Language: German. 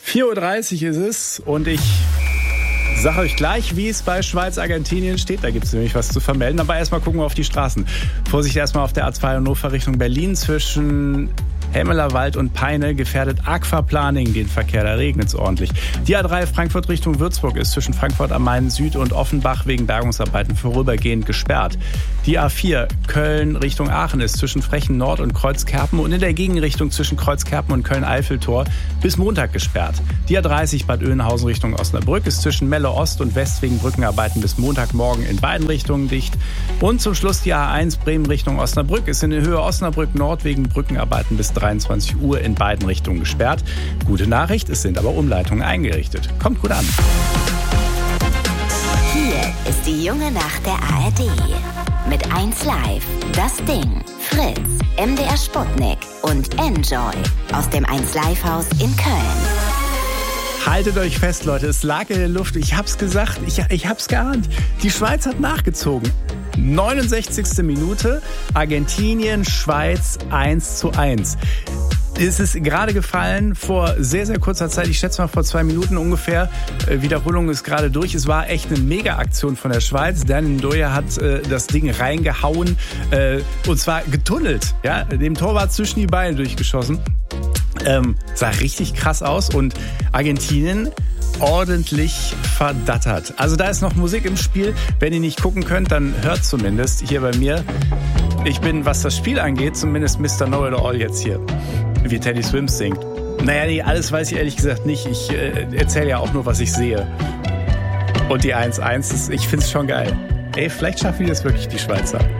4:30 Uhr ist es und ich sage euch gleich, wie es bei Schweiz-Argentinien steht. Da gibt es nämlich was zu vermelden. Aber erstmal gucken wir auf die Straßen. Vorsicht erstmal auf der A2 Hannover Richtung Berlin zwischen Hemmelerwald und Peine gefährdet Aquaplaning den Verkehr, da regnet es ordentlich. Die A3 Frankfurt Richtung Würzburg ist zwischen Frankfurt am Main Süd und Offenbach wegen Bergungsarbeiten vorübergehend gesperrt. Die A4 Köln Richtung Aachen ist zwischen Frechen Nord und Kreuzkerpen und in der Gegenrichtung zwischen Kreuzkerpen und Köln-Eiffeltor bis Montag gesperrt. Die A30 Bad Oeynhausen Richtung Osnabrück ist zwischen Melle Ost und West wegen Brückenarbeiten bis Montagmorgen in beiden Richtungen dicht. Und zum Schluss die A1 Bremen Richtung Osnabrück ist in der Höhe Osnabrück Nord wegen Brückenarbeiten bis 23 Uhr in beiden Richtungen gesperrt. Gute Nachricht, es sind aber Umleitungen eingerichtet. Kommt gut an. Hier ist die junge Nacht der ARD. Mit 1 Live, Das Ding, Fritz, MDR Sputnik und Enjoy aus dem 1 Live Haus in Köln. Haltet euch fest, Leute, es lag in der Luft. Ich hab's gesagt, ich hab's geahnt. Die Schweiz hat nachgezogen. 69. Minute, Argentinien, Schweiz 1:1. Es ist gerade gefallen vor sehr, sehr kurzer Zeit, ich schätze mal vor 2 Minuten ungefähr. Wiederholung ist gerade durch. Es war echt eine Mega-Aktion von der Schweiz. Daniel Ndoye hat das Ding reingehauen und zwar getunnelt. Ja? Dem Torwart zwischen die Beine durchgeschossen. Sah richtig krass aus und Argentinien ordentlich verdattert. Also da ist noch Musik im Spiel. Wenn ihr nicht gucken könnt, dann hört zumindest hier bei mir. Ich bin, was das Spiel angeht, zumindest Mr. Know-it-all jetzt hier. Wie Teddy Swims singt. Naja, nee, alles weiß ich ehrlich gesagt nicht. Ich erzähle ja auch nur, was ich sehe. Und die 1:1, ich find's schon geil. Ey, vielleicht schaffen die das wirklich, die Schweizer.